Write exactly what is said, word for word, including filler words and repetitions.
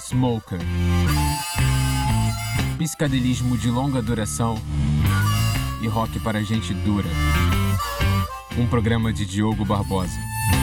Smoker. Psicadelismo de longa duração e rock para gente dura. Um programa de Diogo Barbosa.